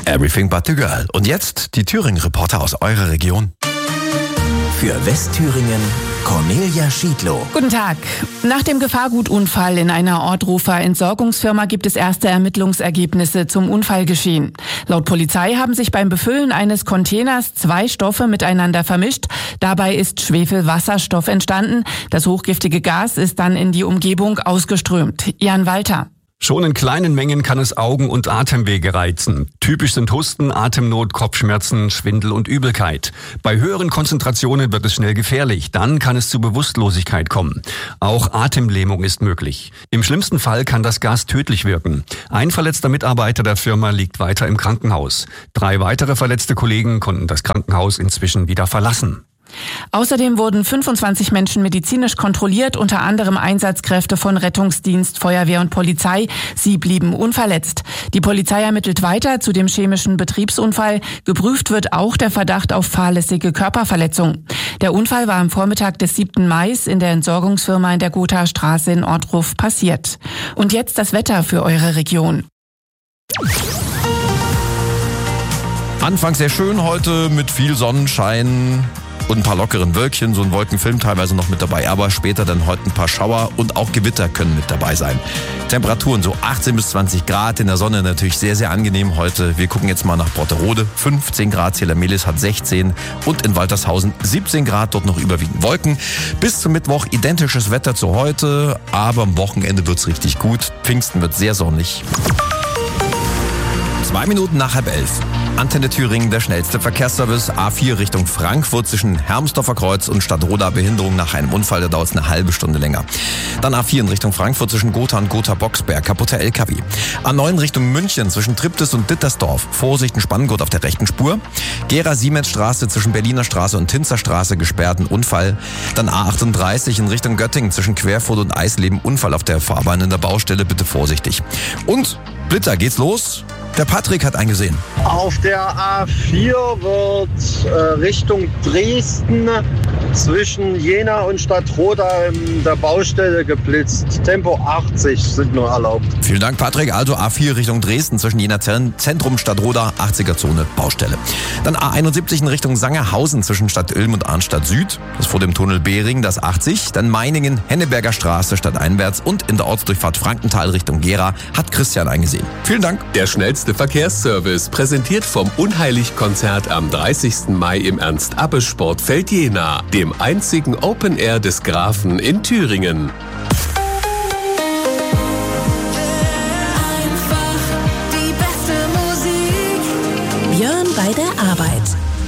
Everything But The Girl. Und jetzt die Thüringen-Reporter aus eurer Region. Für Westthüringen Cornelia Schiedlow. Guten Tag. Nach dem Gefahrgutunfall in einer Ortrufer Entsorgungsfirma gibt es erste Ermittlungsergebnisse zum Unfallgeschehen. Laut Polizei haben sich beim Befüllen eines Containers 2 Stoffe miteinander vermischt. Dabei ist Schwefelwasserstoff entstanden. Das hochgiftige Gas ist dann in die Umgebung ausgeströmt. Jan Walter. Schon in kleinen Mengen kann es Augen- und Atemwege reizen. Typisch sind Husten, Atemnot, Kopfschmerzen, Schwindel und Übelkeit. Bei höheren Konzentrationen wird es schnell gefährlich. Dann kann es zu Bewusstlosigkeit kommen. Auch Atemlähmung ist möglich. Im schlimmsten Fall kann das Gas tödlich wirken. Ein verletzter Mitarbeiter der Firma liegt weiter im Krankenhaus. 3 weitere verletzte Kollegen konnten das Krankenhaus inzwischen wieder verlassen. Außerdem wurden 25 Menschen medizinisch kontrolliert, unter anderem Einsatzkräfte von Rettungsdienst, Feuerwehr und Polizei. Sie blieben unverletzt. Die Polizei ermittelt weiter zu dem chemischen Betriebsunfall. Geprüft wird auch der Verdacht auf fahrlässige Körperverletzung. Der Unfall war am Vormittag des 7. Mai in der Entsorgungsfirma in der Gothaer Straße in Ortruf passiert. Und jetzt das Wetter für eure Region. Anfangs sehr schön heute mit viel Sonnenschein und ein paar lockeren Wölkchen, so ein Wolkenfilm teilweise noch mit dabei, aber später dann heute ein paar Schauer und auch Gewitter können mit dabei sein. Temperaturen so 18 bis 20 Grad, in der Sonne natürlich sehr, sehr angenehm heute. Wir gucken jetzt mal nach Brotterode, 15 Grad, Zählermelis hat 16 und in Waltershausen 17 Grad, dort noch überwiegend Wolken. Bis zum Mittwoch identisches Wetter zu heute, aber am Wochenende wird's richtig gut. Pfingsten wird sehr sonnig. 2 Minuten nach 10:30. Antenne Thüringen, der schnellste Verkehrsservice. A4 Richtung Frankfurt zwischen Hermsdorfer Kreuz und Stadtroda. Behinderung nach einem Unfall, da dauert es eine halbe Stunde länger. Dann A4 in Richtung Frankfurt zwischen Gotha und Gotha-Boxberg. Kaputter LKW. A9 Richtung München zwischen Triptis und Dittersdorf. Vorsicht, ein Spanngurt auf der rechten Spur. Gera-Siemens-Straße zwischen Berliner Straße und Tinzerstraße gesperrt, ein Unfall. Dann A38 in Richtung Göttingen zwischen Querfurt und Eisleben. Unfall auf der Fahrbahn in der Baustelle, bitte vorsichtig. Und Blitzer, geht's los? Der Patrick hat eingesehen. Auf der A4 wird Richtung Dresden zwischen Jena und Stadtroda in der Baustelle geblitzt. Tempo 80 sind nur erlaubt. Vielen Dank, Patrick. Also A4 Richtung Dresden zwischen Jena Zentrum, Stadtroda, 80er-Zone, Baustelle. Dann A71 in Richtung Sangerhausen zwischen Stadt Ilm und Arnstadt Süd. Das vor dem Tunnel Behring, das 80. Dann Meiningen, Henneberger Straße, stadteinwärts. Und in der Ortsdurchfahrt Frankenthal Richtung Gera hat Christian eingesehen. Vielen Dank. Der schnellste Verkehrsservice, präsentiert vom Unheilig-Konzert am 30. Mai im Ernst-Abbe-Sportfeld Jena, dem einzigen Open Air des Grafen in Thüringen. Einfach die beste Musik. Björn bei der Arbeit.